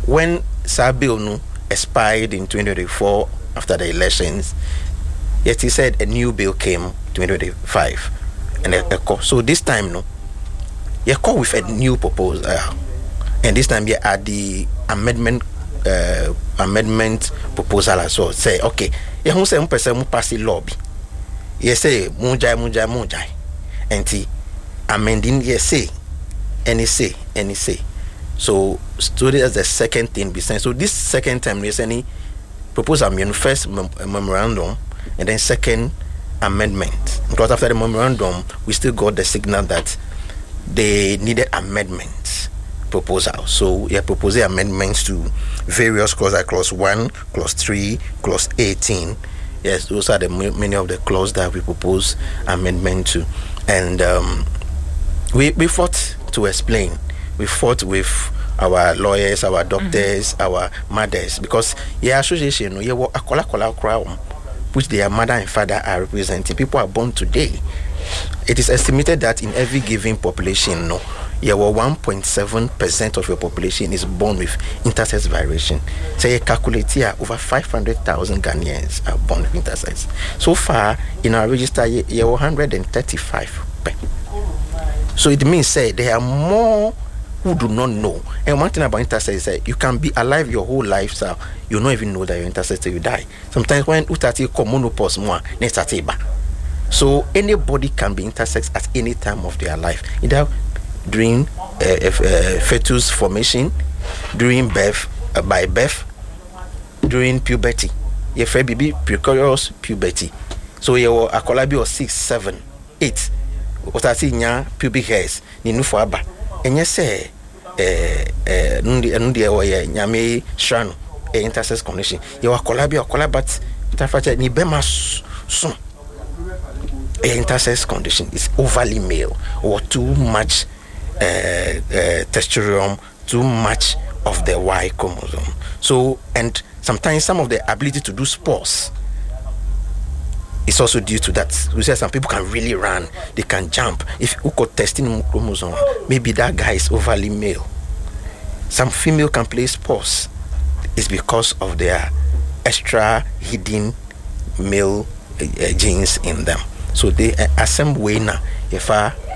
when Sabil no expired in 2024 after the elections, yet he said a new bill came 2025, and so this time no, you call with a new proposal, and this time you add the amendment proposal as well. Say okay, you who say person mu pass the lobby, you say munjai, and the amending you say, any say. So story as the second thing besides. So this second time there's any proposal, first memorandum and then second amendment. Because after the memorandum, we still got the signal that they needed amendments proposal. So we are proposing amendments to various clauses, like clause 1, clause 3, clause 18. Yes, those are the many of the clauses that we propose amendment to. And we fought to explain. We fought with our lawyers, our doctors, our mothers, because association, which their mother and father are representing. People are born today. It is estimated that in every given population, 1.7% of your population is born with intersex variation. So you calculate here, over 500,000 Ghanaians are born with intersex. So far, in our register, you are 135. So it means, say, there are more who do not know. And one thing about intersex is that you can be alive your whole life, so you don't even know that you're intersex till you die. Sometimes when you come monopause more, so anybody can be intersex at any time of their life, either during fetus formation, during birth, by birth, during puberty. You have baby precocious puberty. So you are a collabi of 6, 7, 8. What I see nya pubic hairs ni nufu aba. Enye se nundi oye nyame shrano intersex condition. You are collabat tafacha ni bema soon. Intersex condition is overly male or too much testosterone, too much of the Y chromosome. So, and sometimes some of the ability to do sports is also due to that. We say some people can really run, they can jump. If you got testing chromosome, maybe that guy is overly male. Some female can play sports. It's because of their extra hidden male genes in them. So they assemble way now. If